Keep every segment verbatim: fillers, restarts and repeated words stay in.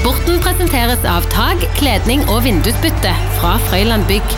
Sporten presenteres av tag, kledning og vindusbytte fra Frøyland Bygg.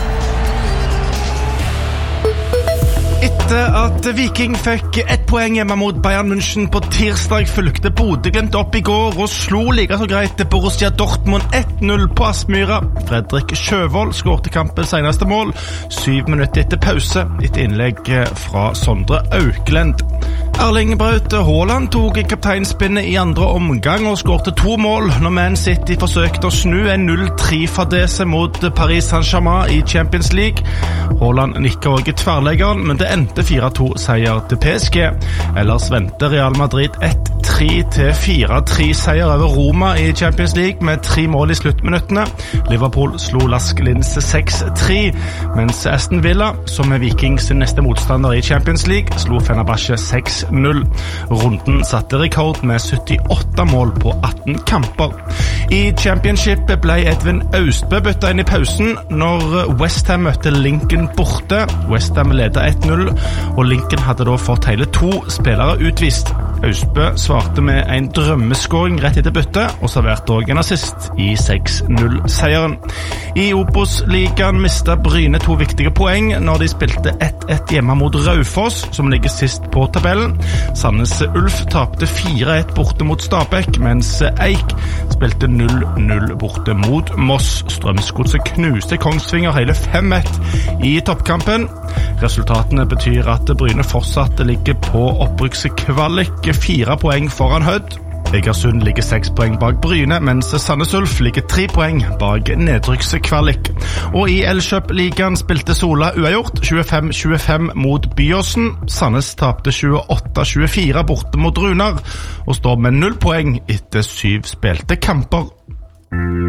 Etter at Viking fikk ett poeng hjemme mot Bayern München på tirsdag, fulgte Bodø/Glimt opp i går og slo like så greit Borussia Dortmund ett null på Aspmyra. Fredrik Sjøvold skårte kampens seneste mål, syv minutter etter pause, etter innlegg fra Sondre Auklend. Erling Braut Haaland tok kapteinspinnet i andre omgang og skårte to mål når Man City forsøkte å snu en null tre-fadese mot Paris Saint-Germain i Champions League. Haaland nikker også i tverrleggeren, men det endte fire to seier til P S G. Ellers venter Real Madrid ett tre til fire tre seier over Roma i Champions League med tre mål i sluttminuttene. Liverpool slo Lask Linse seks tre, mens Aston Villa, som er Viking sin neste motstander i Champions League, slo Fenerbahçe seks null. Runden satte rekord med syttiåtte mål på atten kamper. I Championship ble Edvin Austbø byttet inn i pausen når West Ham møtte Lincoln borte. West Ham ledet ett null, og Lincoln hadde da fått hele to spillere utvist. Austbø svarte med en drømmeskåring rett etter byttet, og serverte også en assist i seks null-seieren. I Obos-ligaen mistet Bryne to viktige poeng når de spilte ett ett hjemme mot Raufoss, som ligger sist på tabellen. Sandnes Ulf tapte fire ett borte mot Stabæk, mens Eik spilte null null borte mot Moss. Strømsgodset knuste Kongsvinger hele fem ett i toppkampen. Resultatene betyr at Bryne fortsatt ligger på opprykkskvalik, fire poeng foran Hødd. Egersund ligger seks poeng bak Bryne, mens Sandnes Ulf ligger tre poeng bak nedrykkskvalik. Og i Elkjøp-ligaen spilte Sola uavgjort tjuefem tjuefem mot Byåsen. Sandnes tapte tjueåtte tjuefire borte mot Runar, og står med null poeng etter syv spilte kamper.